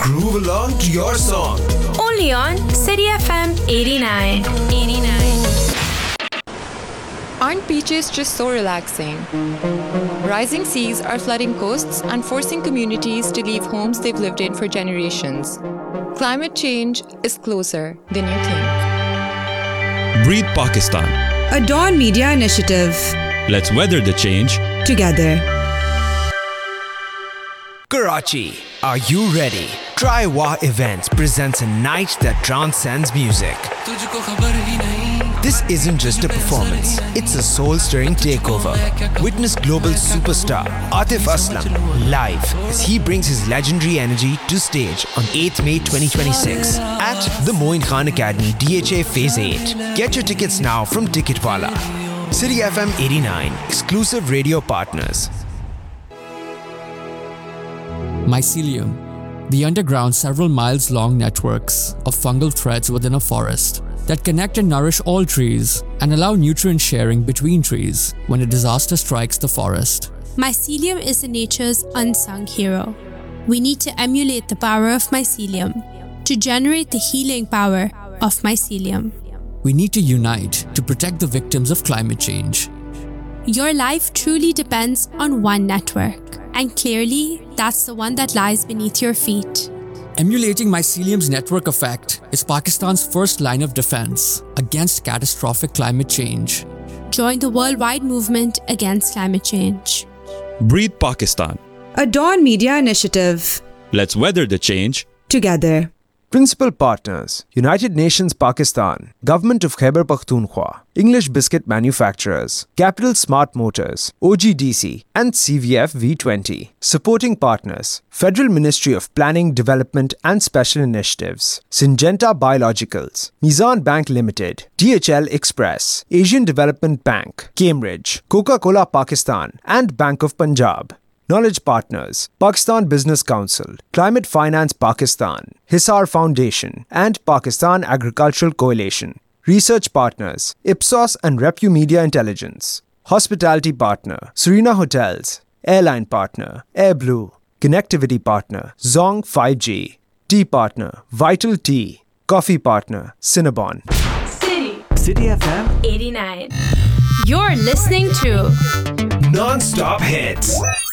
groove along to your song. Only on City FM 89. Aren't beaches just so relaxing? Rising seas are flooding coasts and forcing communities to leave homes they've lived in for generations. Climate change is closer than you think. Breathe Pakistan. A Dawn Media initiative. Let's weather the change together. Karachi, are you ready? Try Wah Events presents a night that transcends music. This isn't just a performance, it's a soul-stirring takeover. Witness global superstar Atif Aslam live as he brings his legendary energy to stage on 8th May 2026 at the Moin Khan Academy DHA Phase 8. Get your tickets now from Ticketwala. City FM 89, exclusive radio partners. Mycelium, the underground several miles long networks of fungal threads within a forest that connect and nourish all trees and allow nutrient sharing between trees when a disaster strikes the forest. Mycelium is nature's unsung hero. We need to emulate the power of mycelium to generate the healing power of mycelium. We need to unite to protect the victims of climate change. Your life truly depends on one network, and clearly, that's the one that lies beneath your feet. Emulating mycelium's network effect is Pakistan's first line of defense against catastrophic climate change. Join the worldwide movement against climate change. Breathe Pakistan. A Dawn Media initiative. Let's weather the change together. Principal partners: United Nations Pakistan, Government of Khyber Pakhtunkhwa, English Biscuit Manufacturers, Capital Smart Motors, OGDC, and CVF V20. Supporting partners: Federal Ministry of Planning, Development and Special Initiatives, Syngenta Biologicals, Mizan Bank Limited, DHL Express, Asian Development Bank, Cambridge, Coca-Cola Pakistan, and Bank of Punjab. Knowledge partners: Pakistan Business Council, Climate Finance Pakistan, Hisar Foundation, and Pakistan Agricultural Coalition. Research partners: Ipsos and Repu Media Intelligence. Hospitality partner: Serena Hotels. Airline partner: AirBlue. Connectivity partner: Zong 5G. Tea partner: Vital Tea. Coffee partner: Cinnabon. City FM 89. You're listening to Non-stop hits.